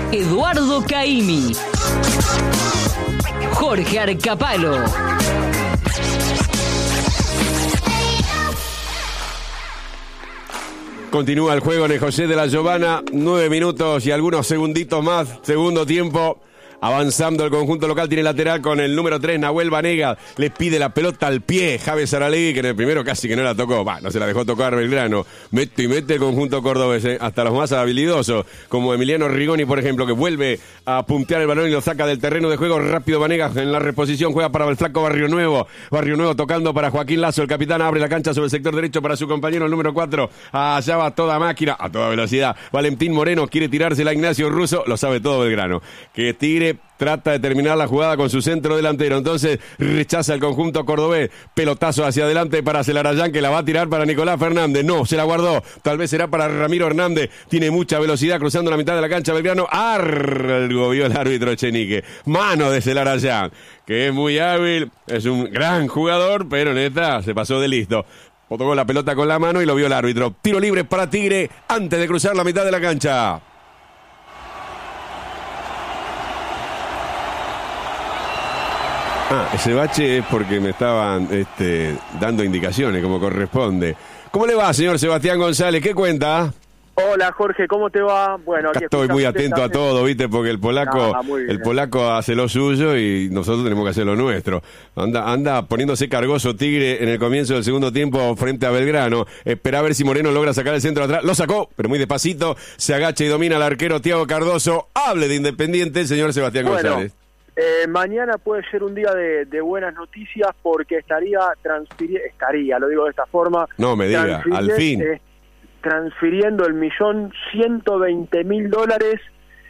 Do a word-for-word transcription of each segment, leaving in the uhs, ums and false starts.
Eduardo Caimi, Jorge Arcapalo. Continúa el juego en el José de la Giovana, nueve minutos y algunos segunditos más, segundo tiempo. Avanzando el conjunto local, tiene lateral con el número tres, Nahuel Vanega. Le pide la pelota al pie, Javi Saralegui, que en el primero casi que no la tocó. Bah, no se la dejó tocar Belgrano. Mete y mete el conjunto cordobés, eh. Hasta los más habilidosos, como Emiliano Rigoni, por ejemplo, que vuelve a puntear el balón y lo saca del terreno de juego. Rápido Vanega en la reposición, juega para el flaco Barrio Nuevo. Barrio Nuevo tocando para Joaquín Lazo. El capitán abre la cancha sobre el sector derecho para su compañero, el número cuatro. Allá va toda máquina, a toda velocidad. Valentín Moreno quiere tirársela a Ignacio Russo. Lo sabe todo Belgrano. Que tire. Trata de terminar la jugada con su centro delantero. Entonces rechaza el conjunto cordobés. Pelotazo hacia adelante para Celarayán, que la va a tirar para Nicolás Fernández. No, se la guardó. Tal vez será para Ramiro Hernández. Tiene mucha velocidad cruzando la mitad de la cancha Belgrano. Algo vio el árbitro Echenique. Mano de Celarayán, que es muy hábil. Es un gran jugador, pero neta se pasó de listo. Tocó la pelota con la mano y lo vio el árbitro. Tiro libre para Tigre antes de cruzar la mitad de la cancha. Ah, ese bache es porque me estaban este, dando indicaciones como corresponde. ¿Cómo le va, señor Sebastián González? ¿Qué cuenta? Hola, Jorge, ¿cómo te va? Bueno, aquí estoy muy atento a todo, ¿viste? Porque el polaco ah, el polaco hace lo suyo y nosotros tenemos que hacer lo nuestro. Anda anda poniéndose cargoso Tigre en el comienzo del segundo tiempo frente a Belgrano. Espera a ver si Moreno logra sacar el centro de atrás. Lo sacó, pero muy despacito. Se agacha y domina al arquero Thiago Cardoso. Hable de Independiente, señor Sebastián bueno. González. Eh, mañana puede ser un día de, de buenas noticias porque estaría transfiriendo, estaría, lo digo de esta forma. No me diga, al fin. Eh, transfiriendo el millón ciento veinte mil dólares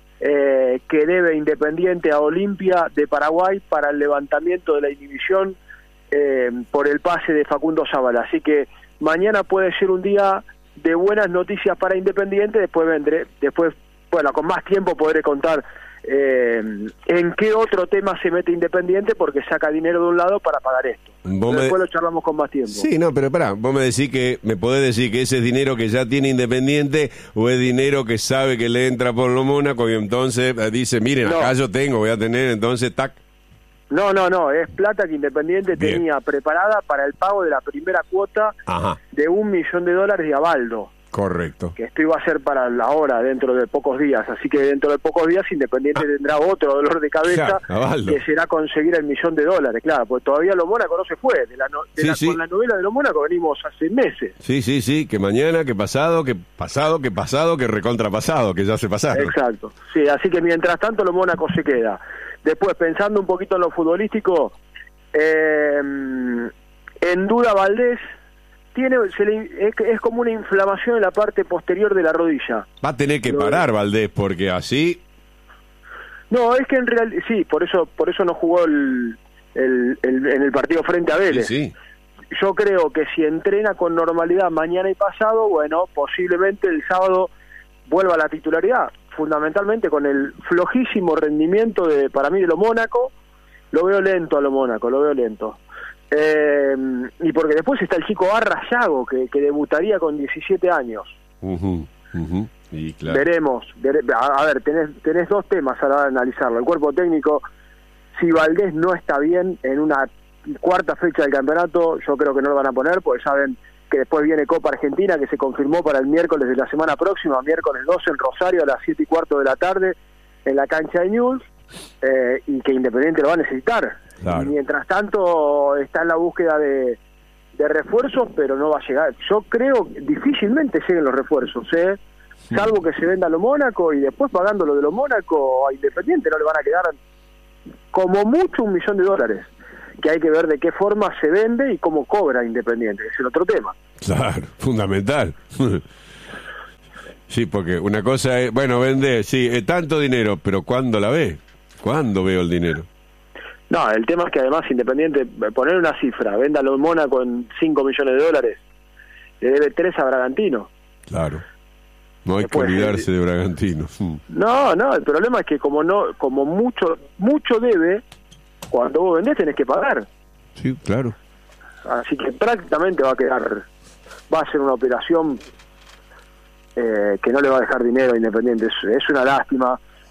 eh, que debe Independiente a Olimpia de Paraguay para el levantamiento de la inhibición eh, por el pase de Facundo Zavala. Así que mañana puede ser un día de buenas noticias para Independiente. Después vendré, después, bueno, con más tiempo podré contar Eh, en qué otro tema se mete Independiente porque saca dinero de un lado para pagar esto. Me... Después lo charlamos con más tiempo. Sí, no, pero pará, vos me decís que, me podés decir que ese es dinero que ya tiene Independiente o es dinero que sabe que le entra por lo Mónaco y entonces dice, miren, no. acá yo tengo, voy a tener, entonces, tac. No, no, no, es plata que Independiente Bien. tenía preparada para el pago de la primera cuota Ajá. de un millón de dólares de Avaldo. Correcto. Que esto iba a ser para la hora, dentro de pocos días. Así que dentro de pocos días Independiente ah. tendrá otro dolor de cabeza, ja, que será conseguir el millón de dólares. Claro, pues todavía Lo Mónaco no se fue. De la no, de sí, la, sí. Con la novela de Lo Mónaco venimos hace meses. Sí, sí, sí, que mañana, que pasado, que pasado, que pasado, que recontrapasado, que ya se pasaron. Exacto. Sí, así que mientras tanto Lo Mónaco se queda. Después, pensando un poquito en lo futbolístico, eh, en duda Valdés, Tiene, se le, es, es como una inflamación en la parte posterior de la rodilla. Va a tener que parar Valdés porque así. No, es que en realidad sí, por eso por eso no jugó el, el, el, en el partido frente a Vélez. Sí, sí. Yo creo que si entrena con normalidad mañana y pasado, bueno, posiblemente el sábado vuelva a la titularidad. Fundamentalmente con el flojísimo rendimiento de para mí de Lo Mónaco, lo veo lento a Lo Mónaco, lo veo lento. Eh, y porque después está el chico Barra Yago que, que debutaría con diecisiete años. Uh-huh, uh-huh. Y claro. Veremos, vere, a, a ver, tenés, tenés dos temas a la hora de analizarlo. El cuerpo técnico, si Valdés no está bien en una cuarta fecha del campeonato, yo creo que no lo van a poner, porque saben que después viene Copa Argentina, que se confirmó para el miércoles de la semana próxima, miércoles doce en Rosario a las siete y cuarto de la tarde en la cancha de Newell's, eh, y que Independiente lo va a necesitar. Claro. Y mientras tanto está en la búsqueda de, de refuerzos, pero no va a llegar. Yo creo que difícilmente lleguen los refuerzos, ¿eh? Salvo que se venda Lo Mónaco y después pagando lo de Lo Mónaco a Independiente no le van a quedar como mucho un millón de dólares, que hay que ver de qué forma se vende y cómo cobra Independiente, que es el otro tema. Claro, fundamental. Sí, porque una cosa es, bueno, vende, sí, es tanto dinero, pero ¿cuándo la ve? ¿Cuándo veo el dinero? No, el tema es que además Independiente, poner una cifra, venda Lo Mónaco en cinco millones de dólares, le debe tres a Bragantino. Claro. No hay Después, que olvidarse de Bragantino. No, no, el problema es que como no, como mucho, mucho debe, cuando vos vendés tenés que pagar. Sí, claro. Así que prácticamente va a quedar, va a ser una operación eh, que no le va a dejar dinero a Independiente. Es, es una lástima.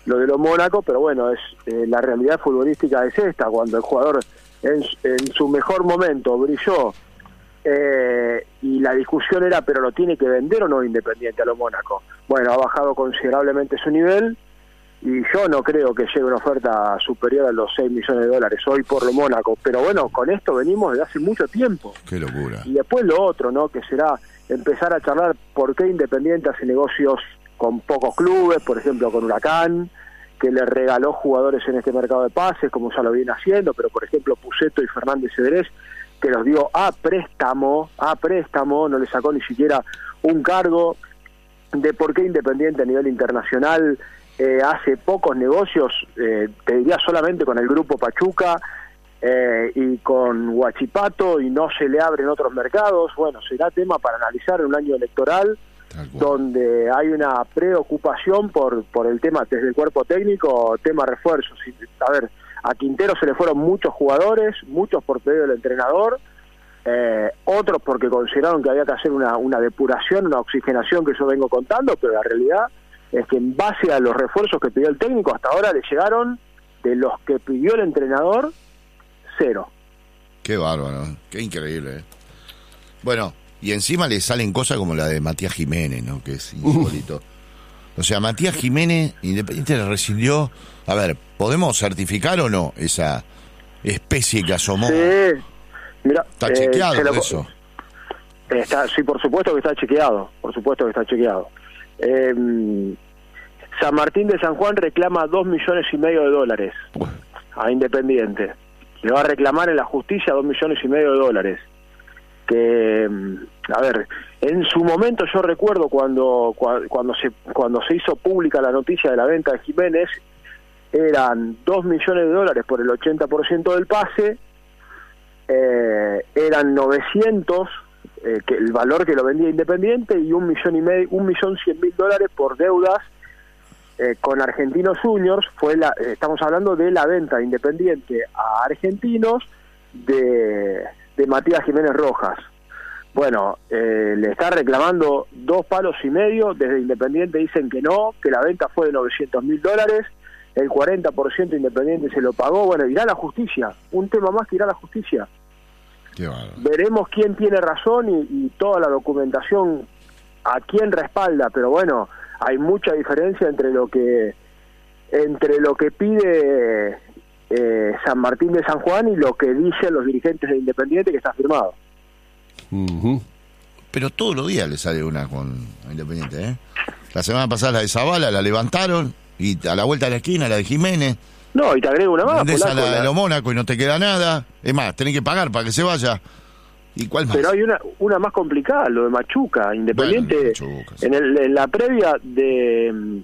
lo de los Mónaco, pero bueno, es eh, la realidad futbolística es esta, cuando el jugador en, en su mejor momento brilló, eh, y la discusión era, pero lo tiene que vender o no Independiente a los Mónaco. Bueno, ha bajado considerablemente su nivel, y yo no creo que llegue una oferta superior a los seis millones de dólares hoy por lo Mónaco, pero bueno, con esto venimos desde hace mucho tiempo. Qué locura. Y después lo otro, ¿no? Que será empezar a charlar por qué Independiente hace negocios con pocos clubes, por ejemplo con Huracán, que le regaló jugadores en este mercado de pases, como ya lo viene haciendo, pero por ejemplo Pusetto y Fernández Cedrés, que los dio a préstamo, a préstamo, no le sacó ni siquiera un cargo, de por qué Independiente a nivel internacional eh, hace pocos negocios, eh, te diría solamente con el grupo Pachuca eh, y con Huachipato, y no se le abren otros mercados. Bueno, será tema para analizar en un año electoral, donde hay una preocupación por por el tema desde el cuerpo técnico, tema refuerzos. A ver, a Quintero se le fueron muchos jugadores, muchos por pedido del entrenador, eh, otros porque consideraron que había que hacer una, una depuración, una oxigenación que yo vengo contando, pero la realidad es que en base a los refuerzos que pidió el técnico, hasta ahora le llegaron, de los que pidió el entrenador, cero. Qué bárbaro, qué increíble, ¿eh? Bueno, y encima le salen cosas como la de Matías Jiménez, ¿no? Que es insólito. O sea, Matías Jiménez, Independiente le rescindió. A ver, ¿podemos certificar o no esa especie que asomó? Sí, mira, ¿está chequeado eh, lo, eso? Está, sí, por supuesto que está chequeado, por supuesto que está chequeado. Eh, San Martín de San Juan reclama dos millones y medio de dólares a Independiente. Le va a reclamar en la justicia dos millones y medio de dólares. Que, a ver, en su momento yo recuerdo cuando cuando se cuando se hizo pública la noticia de la venta de Jiménez, eran dos millones de dólares por el ochenta por ciento del pase, eh, eran novecientos, eh, que el valor que lo vendía Independiente, y un millón y medio, un millón cien mil dólares por deudas eh, con Argentinos Juniors. Fue la, eh, estamos hablando de la venta de Independiente a Argentinos de de Matías Jiménez Rojas. Bueno, eh, le está reclamando dos palos y medio. Desde Independiente dicen que no, que la venta fue de novecientos mil dólares, el cuarenta por ciento Independiente se lo pagó. Bueno, irá a la justicia, un tema más que irá a la justicia. Qué bárbaro. Veremos quién tiene razón y, y toda la documentación a quién respalda, pero bueno, hay mucha diferencia entre lo que entre lo que pide Eh, San Martín de San Juan y lo que dicen los dirigentes de Independiente, que está firmado. Uh-huh. Pero todos los días le sale una con Independiente, ¿eh? La semana pasada la de Zavala la levantaron, y a la vuelta de la esquina la de Jiménez. No, y te agrego una más. Vendés a la la... de los Mónaco y no te queda nada. Es más, tenés que pagar para que se vaya. ¿Y cuál más? Pero hay una una más complicada, lo de Machuca. Independiente, bueno, Machuca, sí. en, el, en la previa de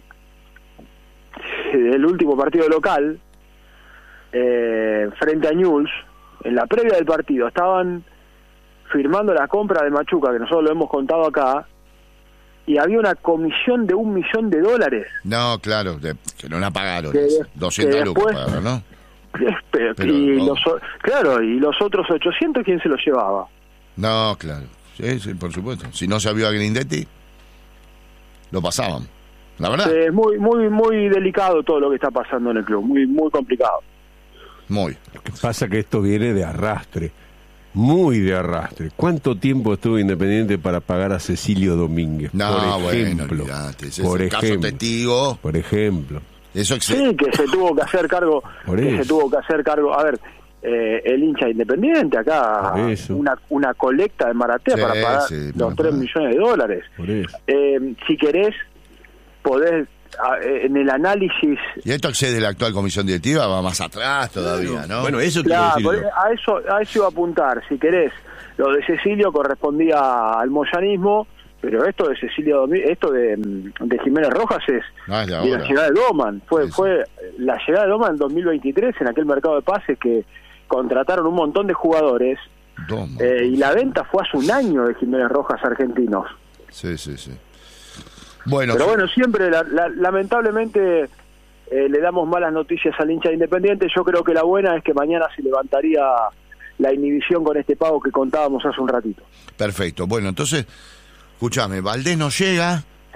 del último partido local, Eh, frente a Newell's, en la previa del partido estaban firmando la compra de Machuca, que nosotros lo hemos contado acá, y había una comisión de un millón de dólares. No, claro, de, que no la pagaron, que, doscientos lucas pagaron, ¿no? Pero, Pero y no. Los, claro, y los otros ochocientos, ¿quién se los llevaba? No, claro, sí, sí, por supuesto. Si no se vio a Grindetti, lo pasaban, la verdad. Es muy, muy, muy delicado todo lo que está pasando en el club, muy, muy complicado. Muy. Lo que pasa que esto viene de arrastre, muy de arrastre. ¿Cuánto tiempo estuvo Independiente para pagar a Cecilio Domínguez? No, por ejemplo, bueno, olvidate, ese por es el ejemplo, caso testigo. Por ejemplo. Eso ex- sí, que se tuvo que hacer cargo, por que eso. se tuvo que hacer cargo, a ver, eh, el hincha Independiente acá, una una colecta de Maratea, sí, para pagar sí, los tres millones de dólares. Por eso. Eh, si querés, podés en el análisis. Y esto excede la actual comisión directiva, va más atrás todavía, ¿no? Bueno, eso claro, quiero decir. A eso, a eso iba a apuntar, si querés. Lo de Cecilio correspondía al moyanismo, pero esto de Cecilio, esto de, de Jiménez Rojas es ah, de la llegada de Doman. Fue, sí, fue la llegada de Doman en dos mil veintitrés, en aquel mercado de pases que contrataron un montón de jugadores. Doman, eh, y la venta fue hace un año de Jiménez Rojas Argentinos. Sí, sí, sí. Bueno, pero sí. bueno, siempre, la, la, lamentablemente, eh, le damos malas noticias al hincha de Independiente. Yo creo que la buena es que mañana se levantaría la inhibición con este pago que contábamos hace un ratito. Perfecto. Bueno, entonces, escúchame, Valdés no llega,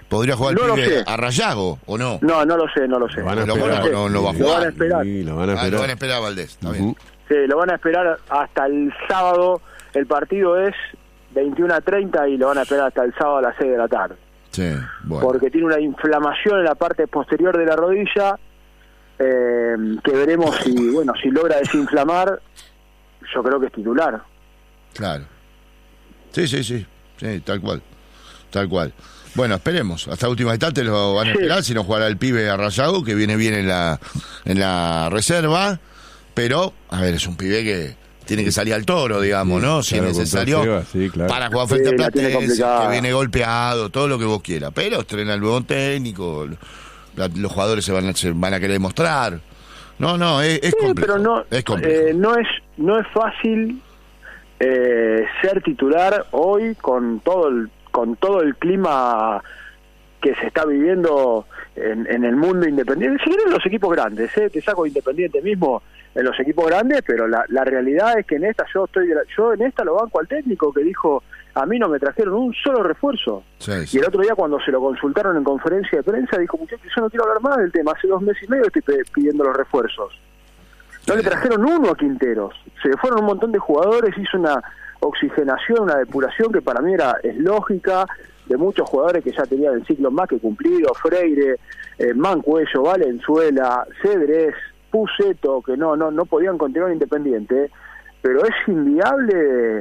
¿Podría jugar No el lo pibe sé. a Rayago o no? No, no lo sé, no lo sé. Lo van a Lo esperar. bueno, no, no va a Lo van a jugar. esperar. Sí, lo van a Ah, esperar. lo van a esperar a Valdés, está bien. Ujú. Sí, lo van a esperar hasta el sábado. El partido es veintiuno a treinta y lo van a esperar hasta el sábado a las seis de la tarde. Sí, bueno. Porque tiene una inflamación en la parte posterior de la rodilla, eh, que veremos si, bueno, si logra desinflamar. Yo creo que es titular. Claro. Sí, sí, sí. Sí, tal cual. Tal cual. Bueno, esperemos. Hasta última etapa lo van a Sí. esperar. Si no jugará el pibe a Rayago, que viene bien en la, en la reserva. Pero, a ver, es un pibe que tiene que salir al toro, digamos, ¿no? Si claro, es necesario. con todo Seba, sí, claro. Para jugar frente Sí, a la tiene Platense, complicada. que viene golpeado, todo lo que vos quieras. Pero estrena el nuevo técnico. la- los jugadores se van, a, se van a querer demostrar. No, no, es, es Sí, complejo. pero no, es complejo. eh, no es no es fácil eh, ser titular hoy con todo el con todo el clima que se está viviendo en, en el mundo independiente. Si quieren los equipos grandes, ¿eh? Te saco Independiente mismo en los equipos grandes, pero la, la realidad es que en esta yo estoy de la- yo en esta lo banco al técnico que dijo, a mí no me trajeron un solo refuerzo. Sí, Y sí. el otro día cuando se lo consultaron en conferencia de prensa dijo, muchachos, yo no quiero hablar más del tema, hace dos meses y medio estoy pe- pidiendo los refuerzos. No le trajeron uno a Quinteros, se le fueron un montón de jugadores, hizo una oxigenación, una depuración que para mí era es lógica, de muchos jugadores que ya tenían el ciclo más que cumplido, Freire, eh, Mancuello, Valenzuela, Cedrés, Puceto, que no no no podían continuar Independiente, pero es inviable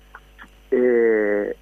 eh,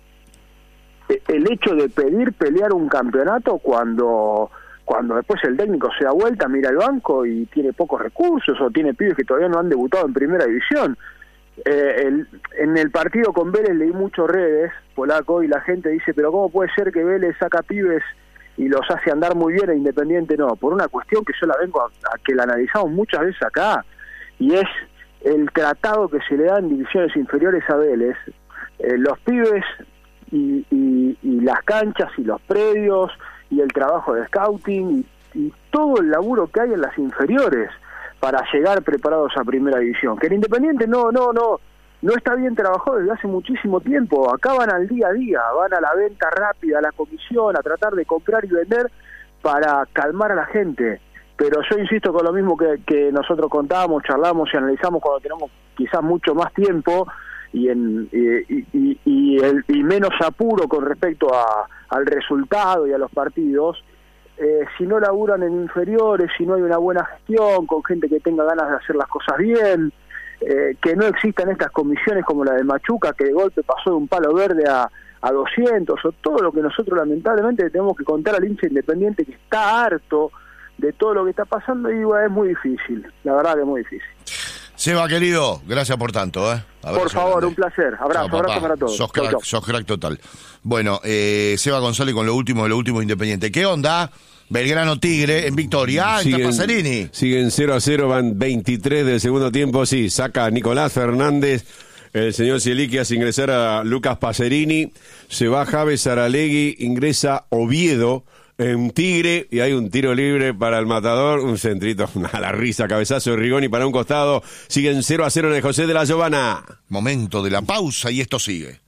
el hecho de pedir pelear un campeonato cuando cuando después el técnico se da vuelta, mira el banco y tiene pocos recursos o tiene pibes que todavía no han debutado en primera división. Eh, el, en el partido con Vélez leí muchos redes, Polaco, y la gente dice, pero ¿cómo puede ser que Vélez saca pibes y los hace andar muy bien e Independiente no? Por una cuestión que yo la vengo a, a que la analizamos muchas veces acá, y es el tratado que se le da en divisiones inferiores a Vélez. Eh, los pibes y, y, y las canchas y los predios y el trabajo de scouting y, y todo el laburo que hay en las inferiores para llegar preparados a primera división, que el Independiente no no no no está bien trabajado desde hace muchísimo tiempo. Acá van al día a día, van a la venta rápida, a la comisión, a tratar de comprar y vender para calmar a la gente. Pero yo insisto con lo mismo que, que nosotros contamos, charlamos y analizamos cuando tenemos quizás mucho más tiempo y en y, y, y, el, y menos apuro con respecto a, al resultado y a los partidos. Eh, si no laburan en inferiores, si no hay una buena gestión, con gente que tenga ganas de hacer las cosas bien, eh, que no existan estas comisiones como la de Machuca, que de golpe pasó de un palo verde a, a doscientos, o todo lo que nosotros lamentablemente tenemos que contar al hincha Independiente que está harto de todo lo que está pasando, y bueno, es muy difícil, la verdad que es muy difícil. Seba, querido, gracias por tanto, ¿eh? Abrazo Por favor, grande. un placer. Abrazo, Chao, abrazo papá. para todos. Sos Chau, crack, chau. sos crack total. Bueno, eh, Seba González con lo último de lo último Independiente. ¿Qué onda? Belgrano Tigre en victoria. Ah, está Pasarini. siguen cero a cero, van veintitrés del segundo tiempo. Sí, saca a Nicolás Fernández, el señor Cieliquias, ingresar a Lucas Pacerini, se va Javes Aralegui, ingresa Oviedo en Tigre, y hay un tiro libre para el matador, un centrito, a la risa, cabezazo de Rigoni para un costado. Siguen cero a cero en el José de la Giovana. Momento de la pausa y esto sigue.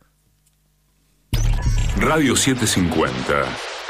Radio setecientos cincuenta.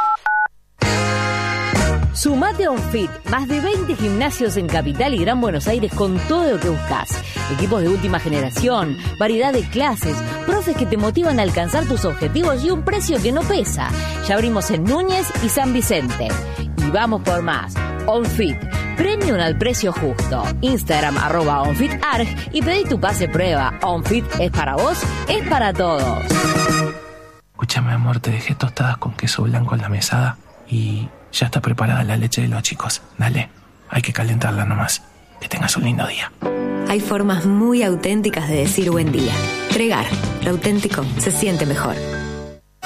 Sumate a OnFit, más de veinte gimnasios en Capital y Gran Buenos Aires con todo lo que buscas. Equipos de última generación, variedad de clases, profes que te motivan a alcanzar tus objetivos y un precio que no pesa. Ya abrimos en Núñez y San Vicente. Y vamos por más. OnFit, premium al precio justo. Instagram arroba OnFitArg y pedí tu pase prueba. OnFit es para vos, es para todos. Escúchame, amor, te dejé tostadas con queso blanco en la mesada y ya está preparada la leche de los chicos. Dale, hay que calentarla nomás. Que tengas un lindo día. Hay formas muy auténticas de decir buen día. Pregar, lo auténtico se siente mejor.